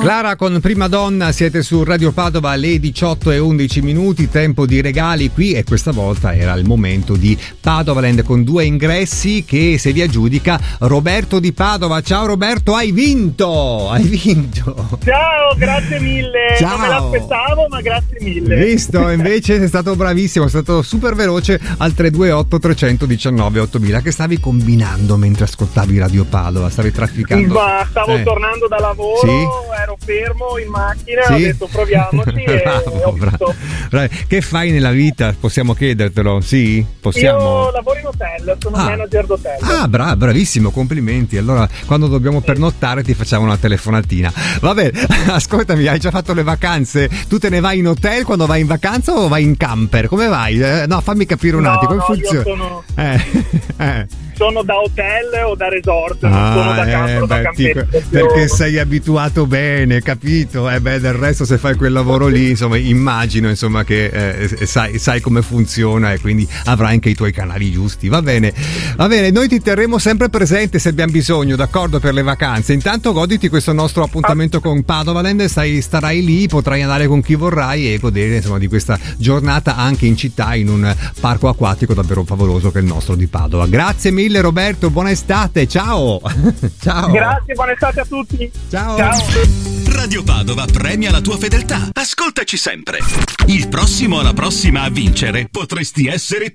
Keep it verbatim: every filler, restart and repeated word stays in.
Clara con Prima Donna, siete su Radio Padova alle diciotto e undici minuti, tempo di regali qui, e questa volta era il momento di Padovaland con due ingressi che se li aggiudica Roberto di Padova. Ciao Roberto, hai vinto! Hai vinto! Ciao, grazie mille! Ciao. Non me l'aspettavo, ma grazie mille! Visto, invece sei stato bravissimo, sei stato super veloce al tre due otto tre uno nove ottomila. Che stavi combinando mentre ascoltavi Radio Padova? Stavi trafficando? Ma stavo eh. tornando da lavoro, sì? ero fermo in macchina, sì? ho detto proviamoci e bravo, ho visto. bravo. Che fai nella vita? Possiamo chiedertelo? Sì? Possiamo? Io lavoro in hotel, sono ah. manager d'hotel. Ah, bra- bravissimo, complimenti. Allora, quando dobbiamo sì. pernottare ti facciamo una telefonatina. Vabbè, ascoltami, hai già fatto le vacanze? Tu te ne vai in hotel quando vai in vacanza o vai in camper? Come vai? Eh, no, fammi capire un no, attimo, come no, funziona? Io sono... Eh, eh. sono da hotel o da resort, ah, non sono da camper eh, o da beh, campetto. perché sei abituato bene, capito? E eh beh, del resto se fai quel lavoro lì, insomma, immagino insomma che eh, sai, sai come funziona e quindi avrai anche i tuoi canali giusti. Va bene, va bene, noi ti terremo sempre presente se abbiamo bisogno, d'accordo, per le vacanze. Intanto goditi questo nostro appuntamento con Padovaland, stai, starai lì, potrai andare con chi vorrai e godere insomma di questa giornata anche in città, in un parco acquatico davvero favoloso che è il nostro di Padova. Grazie mille Roberto, buona estate, ciao. Ciao. Grazie, buona estate a tutti. Ciao. Ciao. Radio Padova premia la tua fedeltà. Ascoltaci sempre. Il prossimo o la prossima a vincere potresti essere tu.